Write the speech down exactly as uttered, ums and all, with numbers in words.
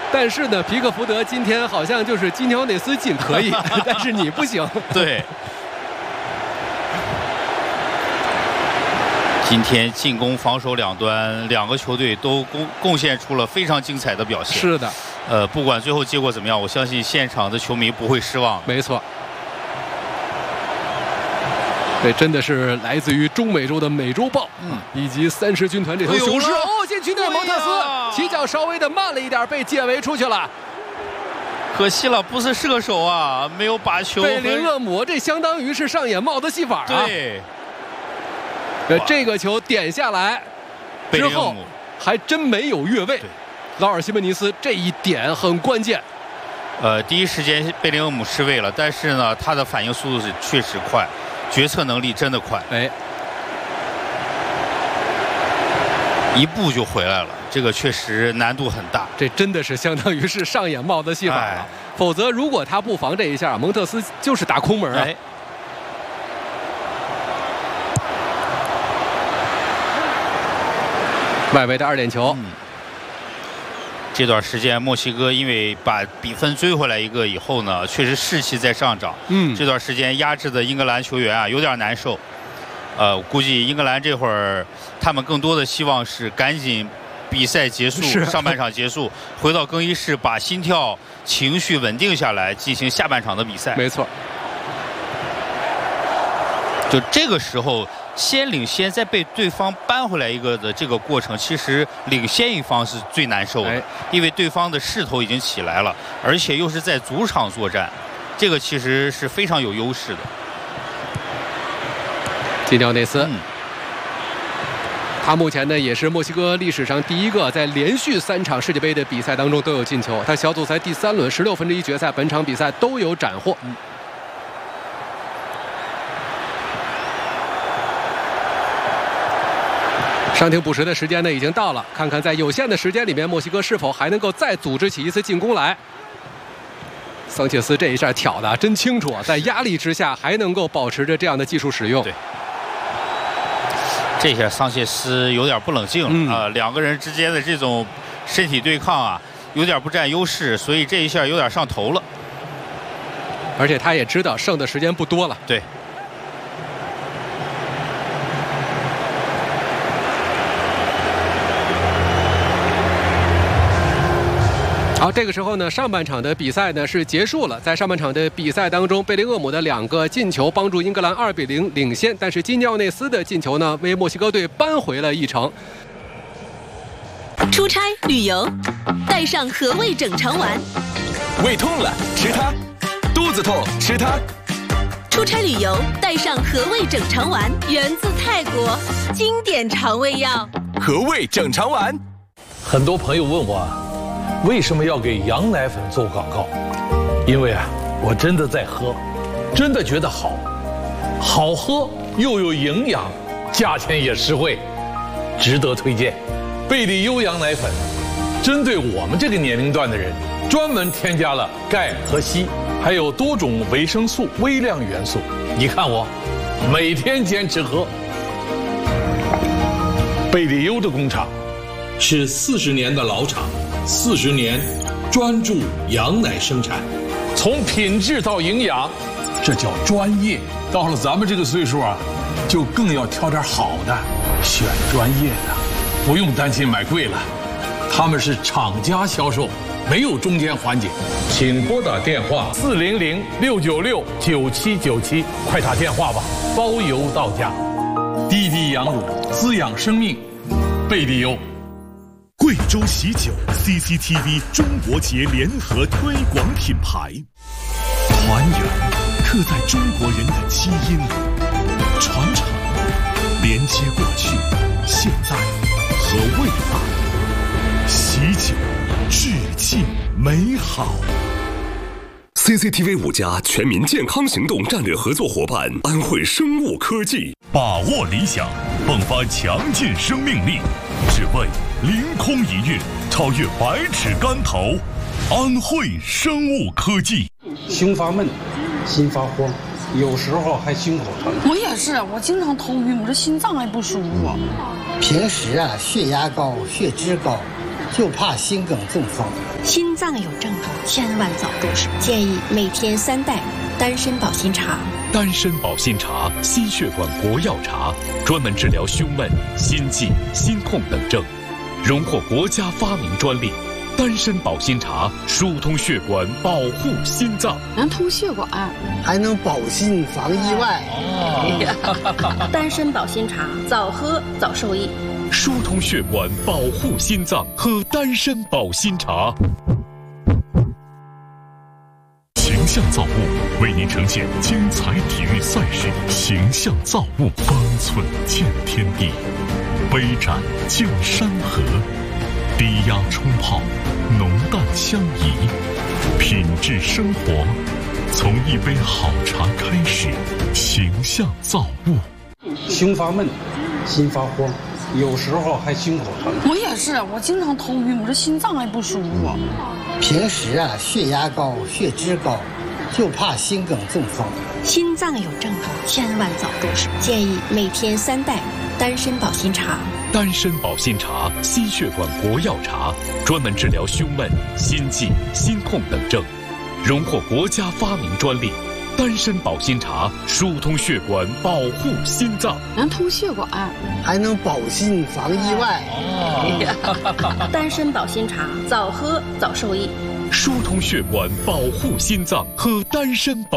但是呢，皮克福德今天好像就是基尼奥内斯进可以，但是你不行。 对。今天进攻、防守两端，两个球队都贡贡献出了非常精彩的表现。 是的， 呃，不管最后结果怎么样，我相信现场的球迷不会失望。 没错，这真的是来自于中美洲的美洲豹，嗯，以及三十军团这头雄狮。哦，禁区内蒙特斯起脚稍微的慢了一点，被解围出去了。 可惜了，不是射手啊，没有把球。 贝林厄姆这相当于是上演帽子戏法啊。 对。 呃，这个球点下来之后，还真没有越位。劳尔西门尼斯这一点很关键。 呃，第一时间贝林厄姆失位了，但是呢，他的反应速度是确实快，决策能力真的快。 哎， 一步就回来了，这个确实难度很大。 这真的是相当于是上演帽子戏法了。哎、否则，如果他不防这一下，蒙特斯就是打空门啊。哎，外围的二点球、嗯， 这段时间墨西哥因为把比分追回来一个以后呢，确实士气在上涨。嗯，这段时间压制的英格兰球员啊有点难受。呃，估计英格兰这会儿他们更多的希望是赶紧比赛结束，上半场结束，回到更衣室把心跳、情绪稳定下来，进行下半场的比赛。 没错。 就这个时候。先领先，再被对方扳回来一个的这个过程，其实领先一方是最难受的，因为对方的势头已经起来了，而且又是在主场作战，这个其实是非常有优势的。 基尼奥内斯，嗯、他目前呢也是墨西哥历史上第一个在连续三场世界杯的比赛当中都有进球。他小组赛第三轮十六分之一决赛，本场比赛都有斩获。嗯伤停补时的时间呢已经到了，看看在有限的时间里面，墨西哥是否还能够再组织起一次进攻来。桑切斯这一下挑的真清楚，在压力之下还能够保持着这样的技术使用。 对，这下桑切斯有点不冷静了、嗯、啊，两个人之间的这种身体对抗啊，有点不占优势，所以这一下有点上头了。 而且他也知道剩的时间不多了。 对。 好，这个时候呢，上半场的比赛呢是结束了。在上半场的比赛当中，贝林厄姆的两个进球帮助英格兰二比零领先，但是基尼奥内斯的进球呢，为墨西哥队扳回了一城。 出差旅游，带上和味整肠丸。 胃痛了吃它，肚子痛吃它。 出差旅游，带上和味整肠丸，源自泰国，经典肠胃药。 和味整肠丸。 很多朋友问我。为什么要给羊奶粉做广告？因为啊，我真的在喝，真的觉得好，好喝又有营养，价钱也实惠，值得推荐。贝利优羊奶粉，针对我们这个年龄段的人，专门添加了钙和硒，还有多种维生素、微量元素。你看我，每天坚持喝。贝利优的工厂是四十年的老厂。四十年专注羊奶生产，从品质到营养，这叫专业。到了咱们这个岁数啊，就更要挑点好的，选专业的，不用担心买贵了。他们是厂家销售，没有中间环节。请拨打电话四零零六九六九七九七，快打电话吧，包邮到家。滴滴羊乳滋养生命，贝利优。 贵州喜酒 C C T V 中国节联合推广品牌，团圆刻在中国人的基因里，传承连接过去、现在和未来，喜酒致敬美好。C C T V 五家全民健康行动战略合作伙伴安慧生物科技，把握理想，迸发强劲生命力，只为凌空一跃，超越百尺竿头。安慧生物科技。 胸发闷，心发慌，有时候还心口疼。 我也是，我经常头晕，我这心脏还不舒服。 平时啊，血压高、血脂高， 就怕心梗中风。 心脏有症状，千万早重视。建议每天三袋丹参保心茶。 丹参保心茶，心血管国药茶，专门治疗胸闷、心悸、心痛等症，荣获国家发明专利。丹参保心茶疏通血管，保护心脏， 能通血管， 还能保心防意外。 哦、丹参保心茶，早喝早受益。 疏通血管，保护心脏，喝丹参保心茶。形象造物为您呈现精彩体育赛事，形象造物，方寸见天地，杯盏见山河，低压冲泡，浓淡相宜，品质生活，从一杯好茶开始。形象造物。 胸发闷，心发慌，有时候还心口疼。 我也是，我经常头晕，我这心脏还不舒服。 平时啊，血压高，血脂高，就怕心梗中风。 心脏有症状，千万早重视。建议每天三袋丹参保心茶。 丹参保心茶，心血管国药茶，专门治疗胸闷、心悸、心痛等症，荣获国家发明专利。丹参保心茶疏通血管，保护心脏， 能通血管， 还能保心防意外。 哦、丹参保心茶，早喝早受益。 疏通血管，保护心脏，喝丹参保。